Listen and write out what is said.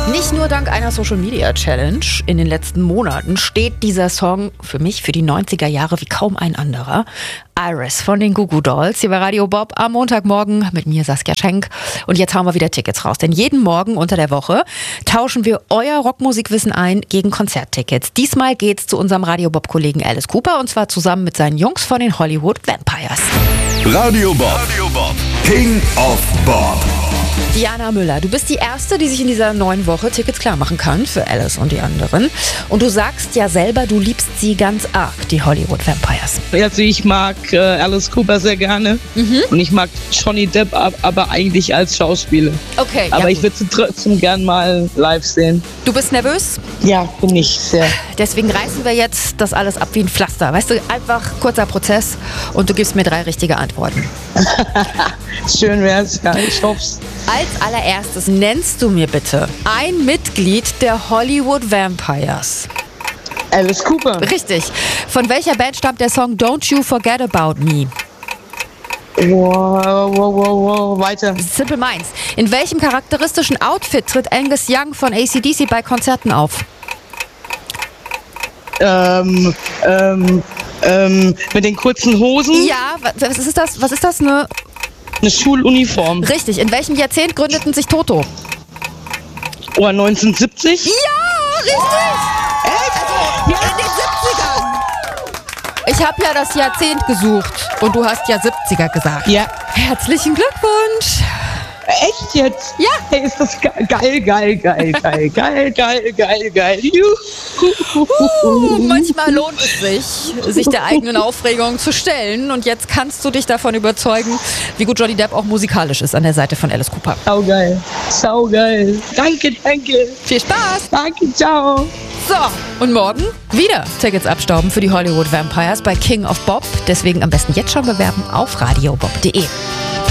Nicht nur dank einer Social-Media-Challenge in den letzten Monaten steht dieser Song für mich für die 90er Jahre wie kaum ein anderer. Iris von den Goo Goo Dolls hier bei Radio Bob am Montagmorgen mit mir Saskia Schenk. Und jetzt hauen wir wieder Tickets raus, denn jeden Morgen unter der Woche tauschen wir euer Rockmusikwissen ein gegen Konzerttickets. Diesmal geht's zu unserem Radio Bob-Kollegen Alice Cooper und zwar zusammen mit seinen Jungs von den Hollywood Vampires. Radio Bob, King of Bob. Diana Müller, du bist die Erste, die sich in dieser neuen Woche Tickets klar machen kann für Alice und die anderen. Und du sagst ja selber, du liebst sie ganz arg, die Hollywood Vampires. Also ich mag Alice Cooper sehr gerne und ich mag Johnny Depp, aber eigentlich als Schauspieler. Okay. Aber ja, ich würde sie trotzdem gern mal live sehen. Du bist nervös? Ja, bin ich sehr. Deswegen reißen wir jetzt das alles ab wie ein Pflaster. Weißt du, einfach kurzer Prozess und du gibst mir 3 richtige Antworten. Schön wär's, ja, ich hoff's. Als allererstes nennst du mir bitte ein Mitglied der Hollywood Vampires. Alice Cooper. Richtig. Von welcher Band stammt der Song Don't You Forget About Me? Wow, weiter. Simple Minds. In welchem charakteristischen Outfit tritt Angus Young von AC/DC bei Konzerten auf? Mit den kurzen Hosen. Ja, was ist das? Was ist das? Eine Schuluniform. Richtig. In welchem Jahrzehnt gründeten sich Toto? 1970? Ja, richtig! Also, in den 70ern. Ich habe ja das Jahrzehnt gesucht und du hast ja 70er gesagt. Ja. Herzlichen Glückwunsch! Echt jetzt? Ja. Hey, ist das geil. Juhu. Manchmal lohnt es sich der eigenen Aufregung zu stellen. Und jetzt kannst du dich davon überzeugen, wie gut Johnny Depp auch musikalisch ist an der Seite von Alice Cooper. Saugeil. Danke. Viel Spaß! Danke, ciao. So, und morgen wieder Tickets abstauben für die Hollywood Vampires bei King of Bob. Deswegen am besten jetzt schon bewerben auf radiobob.de.